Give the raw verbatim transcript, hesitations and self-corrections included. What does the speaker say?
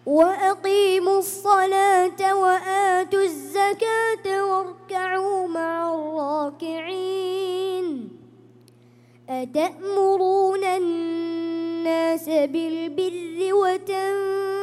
وأقيموا الصلاة وآتوا الزكاة واركعوا مع الراكعين. أتأمرون الناس بالبر وتنسون